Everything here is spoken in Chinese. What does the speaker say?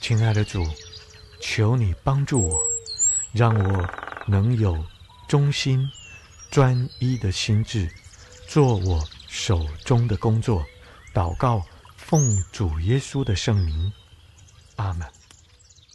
亲爱的主，求你帮助我，让我能有忠心、专一的心志，做我手中的工作。祷告，奉主耶稣的圣名，阿们。